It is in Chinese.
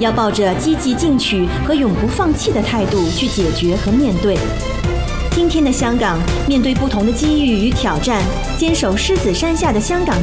要抱着积极进取和永不放弃的态度去解决和面对。今天的香港，面对不同的机遇与挑战，坚守狮子山下的香港